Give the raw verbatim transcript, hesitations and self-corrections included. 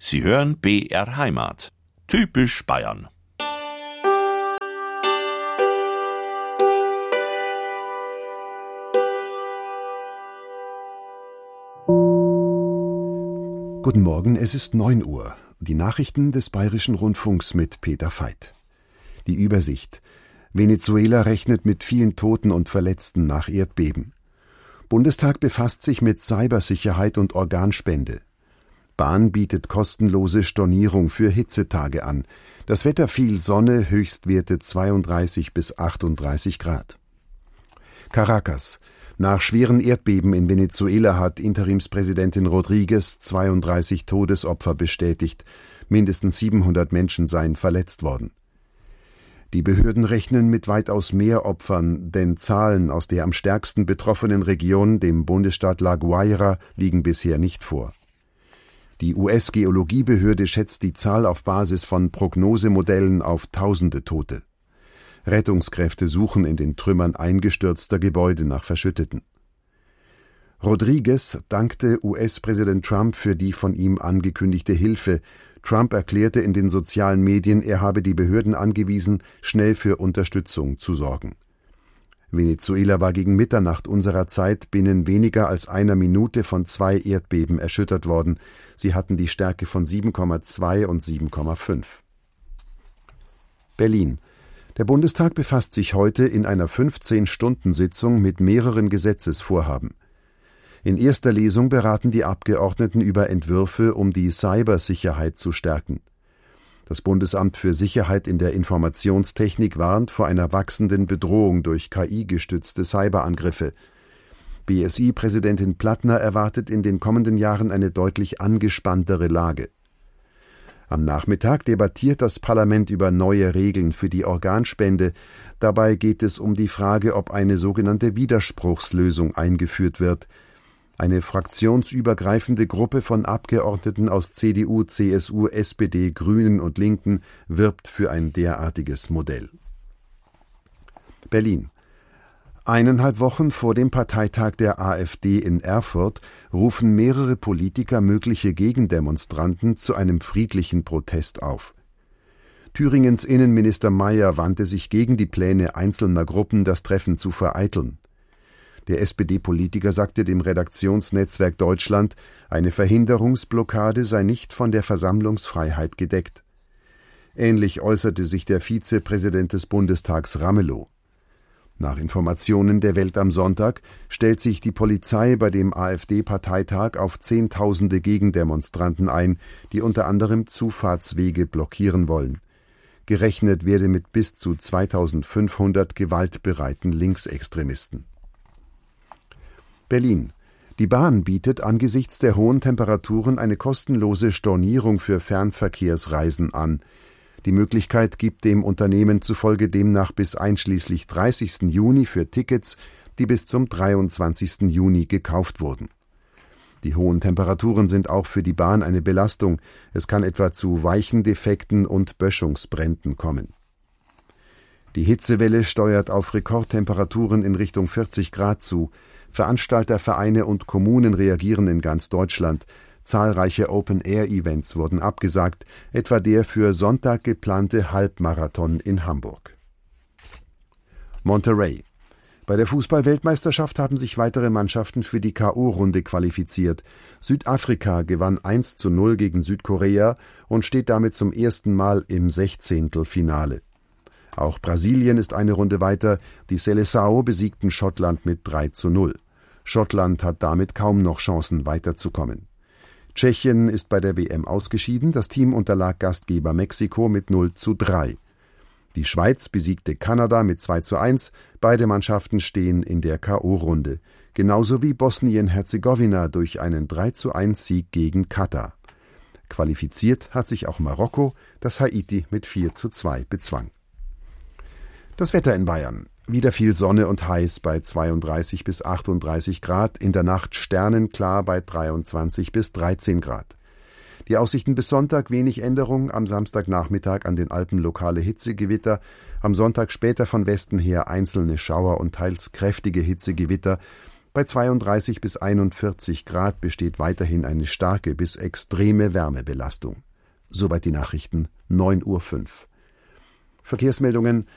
Sie hören B R Heimat. Typisch Bayern. Guten Morgen, es ist neun Uhr. Die Nachrichten des Bayerischen Rundfunks mit Peter Veit. Die Übersicht. Venezuela rechnet mit vielen Toten und Verletzten nach Erdbeben. Bundestag befasst sich mit Cybersicherheit und Organspende. Bahn bietet kostenlose Stornierung für Hitzetage an. Das Wetter viel Sonne, Höchstwerte zweiunddreißig bis achtunddreißig Grad. Caracas. Nach schweren Erdbeben in Venezuela hat Interimspräsidentin Rodríguez zweiunddreißig Todesopfer bestätigt. Mindestens siebenhundert Menschen seien verletzt worden. Die Behörden rechnen mit weitaus mehr Opfern, denn Zahlen aus der am stärksten betroffenen Region, dem Bundesstaat La Guaira, liegen bisher nicht vor. Die U S-Geologiebehörde schätzt die Zahl auf Basis von Prognosemodellen auf tausende Tote. Rettungskräfte suchen in den Trümmern eingestürzter Gebäude nach Verschütteten. Rodríguez dankte U S-Präsident Trump für die von ihm angekündigte Hilfe. Trump erklärte in den sozialen Medien, er habe die Behörden angewiesen, schnell für Unterstützung zu sorgen. Venezuela war gegen Mitternacht unserer Zeit binnen weniger als einer Minute von zwei Erdbeben erschüttert worden. Sie hatten die Stärke von sieben Komma zwei und sieben Komma fünf. Berlin. Der Bundestag befasst sich heute in einer fünfzehn-Stunden-Sitzung mit mehreren Gesetzesvorhaben. In erster Lesung beraten die Abgeordneten über Entwürfe, um die Cybersicherheit zu stärken. Das Bundesamt für Sicherheit in der Informationstechnik warnt vor einer wachsenden Bedrohung durch K I-gestützte Cyberangriffe. B S I-Präsidentin Plattner erwartet in den kommenden Jahren eine deutlich angespanntere Lage. Am Nachmittag debattiert das Parlament über neue Regeln für die Organspende. Dabei geht es um die Frage, ob eine sogenannte Widerspruchslösung eingeführt wird. Eine fraktionsübergreifende Gruppe von Abgeordneten aus C D U, C S U, S P D, Grünen und Linken wirbt für ein derartiges Modell. Berlin. Eineinhalb Wochen vor dem Parteitag der AfD in Erfurt rufen mehrere Politiker mögliche Gegendemonstranten zu einem friedlichen Protest auf. Thüringens Innenminister Mayer wandte sich gegen die Pläne einzelner Gruppen, das Treffen zu vereiteln. Der S P D-Politiker sagte dem Redaktionsnetzwerk Deutschland, eine Verhinderungsblockade sei nicht von der Versammlungsfreiheit gedeckt. Ähnlich äußerte sich der Vizepräsident des Bundestags Ramelow. Nach Informationen der Welt am Sonntag stellt sich die Polizei bei dem AfD-Parteitag auf Zehntausende Gegendemonstranten ein, die unter anderem Zufahrtswege blockieren wollen. Gerechnet werde mit bis zu zweitausendfünfhundert gewaltbereiten Linksextremisten. Berlin. Die Bahn bietet angesichts der hohen Temperaturen eine kostenlose Stornierung für Fernverkehrsreisen an. Die Möglichkeit gibt dem Unternehmen zufolge demnach bis einschließlich dreißigsten Juni für Tickets, die bis zum dreiundzwanzigsten Juni gekauft wurden. Die hohen Temperaturen sind auch für die Bahn eine Belastung. Es kann etwa zu Weichendefekten und Böschungsbränden kommen. Die Hitzewelle steuert auf Rekordtemperaturen in Richtung vierzig Grad zu. Veranstalter, Vereine und Kommunen reagieren in ganz Deutschland. Zahlreiche Open-Air-Events wurden abgesagt, etwa der für Sonntag geplante Halbmarathon in Hamburg. Monterrey. Bei der Fußball-Weltmeisterschaft haben sich weitere Mannschaften für die K O-Runde qualifiziert. Südafrika gewann eins zu null gegen Südkorea und steht damit zum ersten Mal im Sechzehntelfinale. Auch Brasilien ist eine Runde weiter. Die Seleção besiegten Schottland mit drei zu null. Schottland hat damit kaum noch Chancen, weiterzukommen. Tschechien ist bei der W M ausgeschieden. Das Team unterlag Gastgeber Mexiko mit null zu drei. Die Schweiz besiegte Kanada mit zwei zu eins. Beide Mannschaften stehen in der K O-Runde. Genauso wie Bosnien-Herzegowina durch einen drei zu eins Sieg gegen Katar. Qualifiziert hat sich auch Marokko, das Haiti mit vier zu zwei bezwang. Das Wetter in Bayern. Wieder viel Sonne und heiß bei zweiunddreißig bis achtunddreißig Grad, in der Nacht sternenklar bei dreiundzwanzig bis dreizehn Grad. Die Aussichten bis Sonntag wenig Änderung, am Samstagnachmittag an den Alpen lokale Hitzegewitter, am Sonntag später von Westen her einzelne Schauer und teils kräftige Hitzegewitter, Bei zweiunddreißig bis einundvierzig Grad besteht weiterhin eine starke bis extreme Wärmebelastung. Soweit die Nachrichten, neun Uhr fünf. Verkehrsmeldungen: